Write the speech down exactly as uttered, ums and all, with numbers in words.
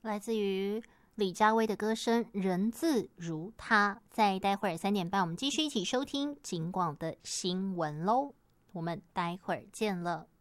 来自于李佳薇的歌声《人自如他》。在待会儿三点半，我们继续一起收听警广的新闻喽。我们待会儿见了。